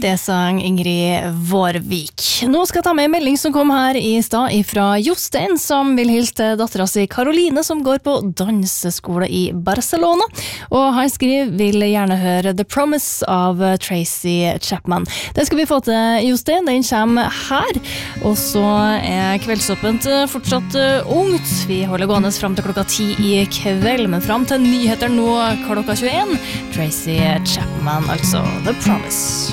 Det sang Ingrid Vårvik. Nå skal jeg ta med en melding som kom her i stad fra Jostein, som vil hilse til datteren sin Caroline, som går på danseskole i Barcelona. Og han skriver, vil gjerne høre The Promise av Tracy Chapman. Det skal vi få til, Jostein. Den kommer her. Og så kveldsåpent fortsatt ungt. Vi holder gående frem til klokka 10 i kveld, men frem til nyheter nå klokka 21. Tracy Chapman, altså The Promise.